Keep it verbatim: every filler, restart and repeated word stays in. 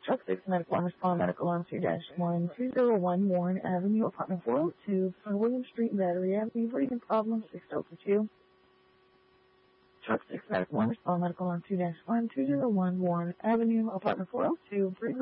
Truck six Medical Arm Respond Medical Arm two dash one two zero one Warren Avenue, apartment four oh two, from William Street, Battery Avenue, breathing problems, six Delta two. Truck six Medical Arm Respond Medical Arm two dash one two zero one Warren Avenue, apartment four oh two, breathing